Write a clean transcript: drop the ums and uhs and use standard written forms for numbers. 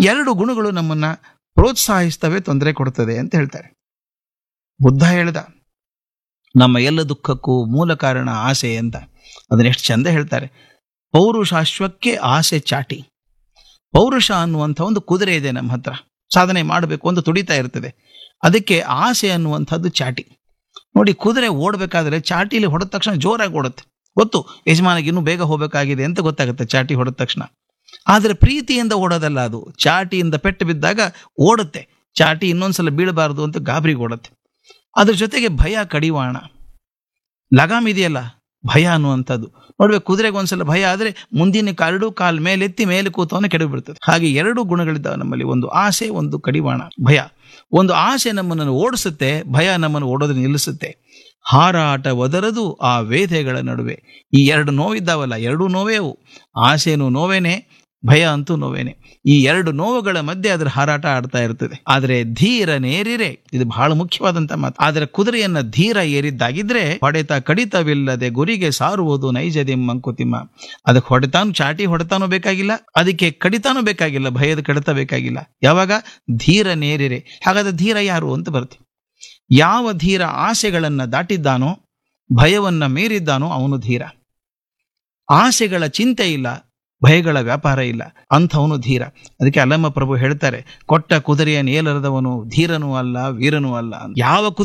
ಎರಡು ಗುಣಗಳು ನಮ್ಮನ್ನ ಪ್ರೋತ್ಸಾಹಿಸ್ತವೆ, ತೊಂದರೆ ಕೊಡುತ್ತದೆ ಅಂತ ಹೇಳ್ತಾರೆ. ಬುದ್ಧ ಹೇಳ್ದ, ನಮ್ಮ ಎಲ್ಲ ದುಃಖಕ್ಕೂ ಮೂಲ ಕಾರಣ ಆಸೆ ಅಂತ. ಅದನ್ನ ಎಷ್ಟು ಚಂದ ಹೇಳ್ತಾರೆ. ಪೌರುಷಾಶ್ವಕ್ಕೆ ಆಸೆ ಚಾಟಿ. ಪೌರುಷ ಅನ್ನುವಂಥ ಒಂದು ಕುದುರೆ ಇದೆ ನಮ್ಮ ಹತ್ರ, ಸಾಧನೆ ಮಾಡಬೇಕು ಅಂತ ತುಡಿತಾ ಇರ್ತದೆ. ಅದಕ್ಕೆ ಆಸೆ ಅನ್ನುವಂಥದ್ದು ಚಾಟಿ. ನೋಡಿ, ಕುದುರೆ ಓಡಬೇಕಾದ್ರೆ ಚಾಟಿಲಿ ಹೊಡೆದ ತಕ್ಷಣ ಜೋರಾಗಿ ಓಡುತ್ತೆ. ಗೊತ್ತು ಯಜಮಾನಿಗೆ ಇನ್ನೂ ಬೇಗ ಹೋಗಬೇಕಾಗಿದೆ ಅಂತ ಗೊತ್ತಾಗುತ್ತೆ ಚಾಟಿ ಹೊಡೆದ ತಕ್ಷಣ. ಆದರೆ ಪ್ರೀತಿಯಿಂದ ಓಡೋದಲ್ಲ ಅದು. ಚಾಟಿಯಿಂದ ಪೆಟ್ಟು ಬಿದ್ದಾಗ ಓಡುತ್ತೆ. ಚಾಟಿ ಇನ್ನೊಂದ್ಸಲ ಬೀಳಬಾರದು ಅಂತ ಗಾಬರಿಗೆ ಓಡುತ್ತೆ. ಅದ್ರ ಜೊತೆಗೆ ಭಯ ಕಡಿವಾಣ. ಲಗಾಮ್ ಇದೆಯಲ್ಲ, ಭಯ ಅನ್ನುವಂಥದ್ದು. ನೋಡ್ಬೇಕು, ಕುದುರೆಗೆ ಒಂದ್ಸಲ ಭಯ ಆದರೆ ಮುಂದಿನ ಕಾಲ್ ಮೇಲೆತ್ತಿ ಮೇಲೆ ಕೂತವನ್ನ ಕೆಡವಿ ಬಿಡ್ತದೆ. ಹಾಗೆ ಎರಡು ಗುಣಗಳಿದ್ದಾವೆ ನಮ್ಮಲ್ಲಿ, ಒಂದು ಆಸೆ, ಒಂದು ಕಡಿವಾಣ, ಭಯ. ಒಂದು ಆಸೆ ನಮ್ಮನ್ನು ಓಡಿಸುತ್ತೆ, ಭಯ ನಮ್ಮನ್ನು ಓಡೋದನ್ನು ನಿಲ್ಲಿಸುತ್ತೆ. ಹಾರಾಟ ಒದರದು ಆ ವೇದೆಗಳ ನಡುವೆ. ಈ ಎರಡು ನೋವಿದ್ದಾವಲ್ಲ, ಎರಡೂ ನೋವೇ ಅವು. ಆಸೆನೂ ನೋವೇನೆ, ಭಯ ಅಂತೂ ನೋವೇನೆ. ಈ ಎರಡು ನೋವುಗಳ ಮಧ್ಯೆ ಅದರ ಹಾರಾಟ ಆಡ್ತಾ ಇರ್ತದೆ. ಆದರೆ ಧೀರ ನೇರಿರೆ, ಇದು ಬಹಳ ಮುಖ್ಯವಾದಂತ ಮಾತು. ಆದರೆ ಕುದುರೆಯನ್ನ ಧೀರ ಏರಿದ್ದಾಗಿದ್ರೆ ಹೊಡೆತ ಕಡಿತವಿಲ್ಲದೆ ಗುರಿಗೆ ಸಾರುವುದು ನೈಜದಿಂ ಮಂಕುತಿಮ್ಮ. ಅದಕ್ಕೆ ಚಾಟಿ ಹೊಡೆತಾನು ಬೇಕಾಗಿಲ್ಲ, ಅದಕ್ಕೆ ಕಡಿತಾನು ಬೇಕಾಗಿಲ್ಲ, ಭಯದ ಕಡಿತ ಬೇಕಾಗಿಲ್ಲ. ಯಾವಾಗ ಧೀರ ನೇರಿರೆ. ಹಾಗಾದ್ರೆ ಧೀರ ಯಾರು ಅಂತ ಬರ್ತೀವಿ. ಯಾವ ಧೀರ ಆಸೆಗಳನ್ನ ದಾಟಿದ್ದಾನೋ, ಭಯವನ್ನ ಮೀರಿದ್ದಾನೋ ಅವನು ಧೀರ. ಆಸೆಗಳ ಚಿಂತೆ ಇಲ್ಲ, ಭಯಗಳ ವ್ಯಾಪಾರ ಇಲ್ಲ, ಅಂಥವನು ಧೀರ. ಅದಕ್ಕೆ ಅಲ್ಲಮ್ಮ ಪ್ರಭು ಹೇಳ್ತಾರೆ, ಕೊಟ್ಟ ಕುದುರೆಯ ನೇಲರದವನು ಧೀರನೂ ಅಲ್ಲ, ವೀರನೂ ಅಲ್ಲ. ಯಾವ